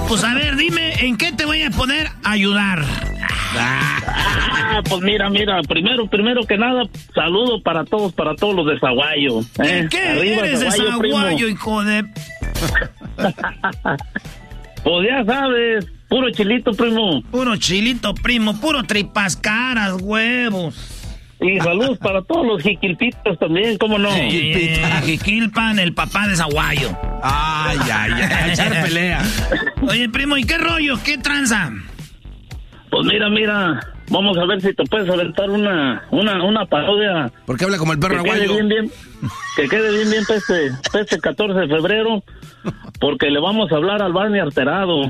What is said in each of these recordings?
pues a ver, dime, ¿en qué te voy a poder ayudar? Pues mira, primero que nada, saludo para todos los de Zaguayo. ¿Qué Arriba, eres de Zaguayo, hijo de...? Pues ya sabes, puro chilito, primo. Puro chilito, primo, puro tripas caras, huevos. Y saludos para todos los jiquilpitas también, ¿cómo no? Jiquilpan, el papá de Zaguayo. Ay, echar pelea. Oye, primo, ¿y qué rollo? ¿Qué tranza? Pues mira, vamos a ver si te puedes aventar una parodia. ¿Por qué habla como el perro aguayo? Que quede bien para este 14 de febrero, porque le vamos a hablar al Barney Alterado.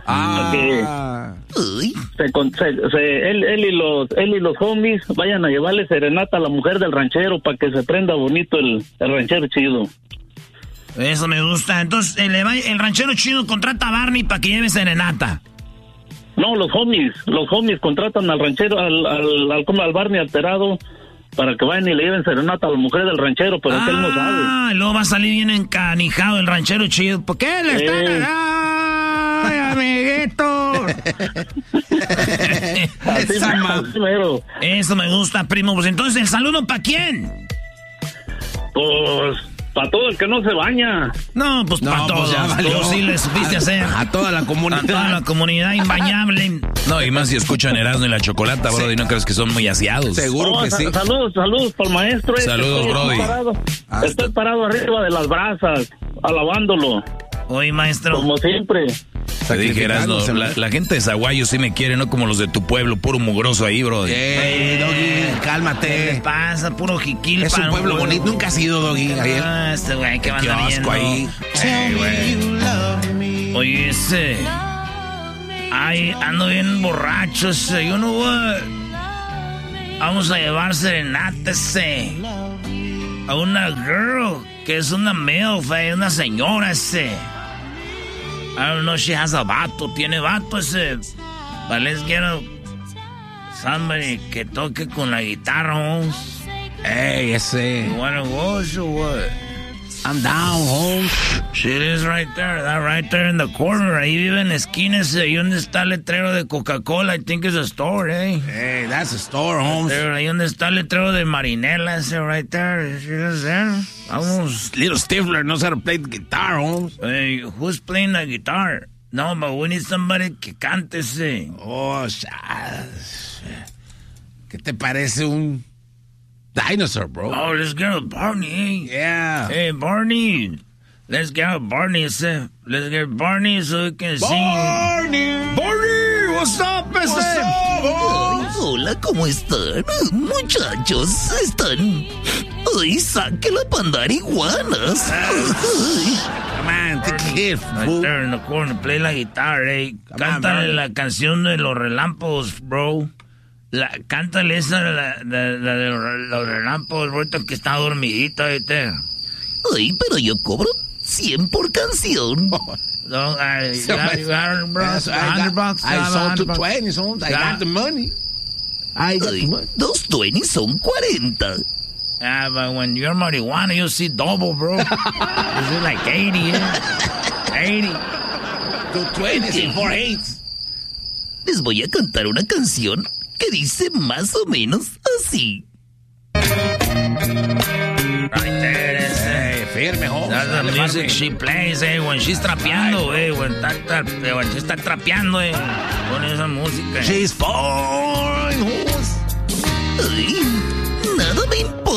Él y los homies vayan a llevarle serenata a la mujer del ranchero para que se prenda bonito el ranchero chido. Eso me gusta. Entonces, el ranchero chido contrata a Barney para que lleve serenata. No, los homies contratan al ranchero, al Barney Alterado, para que vayan y le lleven serenata a la mujer del ranchero, pero que él no sabe. Luego va a salir bien encanijado el ranchero chido. ¿Por qué le están... ¡Ay, amiguito! Eso me gusta, primo. Pues entonces, ¿el saludo para quién? Pues... para todo el que no se baña. No, pues para todos. Tú sí les supiste hacer. A toda la comunidad. A toda la comunidad imbañable. No, y más si escuchan Erasmo y la Chocolata, Brody, ¿no crees que son muy aseados? Seguro que sí. Saludos para el maestro. Saludos, Brody. Estoy parado arriba de las brasas, alabándolo. Oye, maestro. Como siempre. Te dije, Erasmo, la gente de Zaguayo sí me quiere, no como los de tu pueblo, puro mugroso ahí, Brody. Doggy, cálmate. ¿Qué te pasa? Puro jiquilpa. Es un pueblo bonito, nunca has ido, Doggy. Este güey, ¿qué va a andar ahí? Oye, ese... Ay, ando bien borracho ese. You know what? Vamos a llevar serenata ese. A una girl, que es una MILF, una señora ese. I don't know, she has a vato, tiene vato ese. But let's get somebody que toque con la guitarra, Holmes. Hey, ese. You wanna watch or what? I'm down, Holmes. Shit is right there, that right there in the corner. Ahí vive en la esquina ese. Ahí donde está el letrero de Coca-Cola. I think it's a store, eh. Hey, that's a store, Holmes. Ahí donde está el letrero de Marinela ese, right there. Is there? Vamos. Little Stifler knows how to play the guitar, Holmes. Hey, who's playing the guitar? No, but we need somebody que cante ese. Oh, ¿qué te parece un dinosaur, bro? Oh, let's get a Barney, eh? Yeah. Hey, Barney. Let's get a Barney, ese. Let's get Barney so we can sing. Barney, what's up, ese? Hola, ¿cómo están? Muchachos, están... ¡Ay, saque la pandarihuanas! Come on, take a hit, Right there in the corner, play la guitarra, eh. Cántale la canción de los relámpagos, bro. Cántale esa, la de los relámpagos, ahorita que está dormidita, ¿viste? Ay, pero yo cobro 100 por canción. No, I got $100 bucks. I sold 220, Holmes. I got the money. I got the money. 220 son 40. Yeah, but when you're marijuana, you see double, bro. It's like 80, yeah. 80. 220 and 48. Les voy a cantar una canción que dice más o menos así. Right there, Hey, firme, Holmes. that's the music she plays, eh, when she's trapeando, eh, when she está trapeando, eh, con esa música. She's fine, Holmes. Ay, nada me importa.